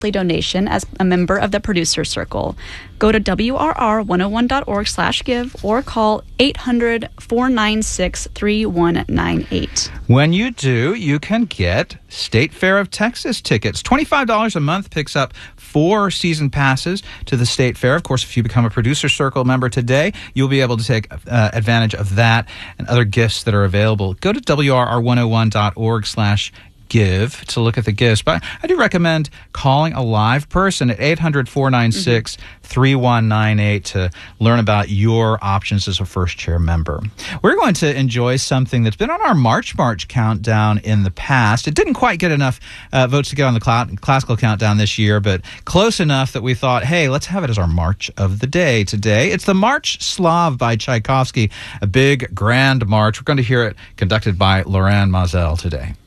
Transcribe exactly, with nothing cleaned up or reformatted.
donation as a member of the Producer Circle. Go to W R R one oh one dot org slash give or call eight hundred, four nine six, three one nine eight. When you do, you can get State Fair of Texas tickets. twenty-five dollars a month picks up four season passes to the State Fair. Of course, if you become a Producer Circle member today, you'll be able to take uh, advantage of that and other gifts that are available. Go to W R R one oh one dot org slash give to look at the gifts. But I do recommend calling a live person at eight hundred, four nine six, three one nine eight to learn about your options as a first chair member. We're going to enjoy something that's been on our March March countdown in the past. It didn't quite get enough uh, votes to get on the cl- classical countdown this year, but close enough that we thought, hey, let's have it as our March of the Day today. It's the March Slav by Tchaikovsky, a big, grand march. We're going to hear it conducted by Loran Maazel today.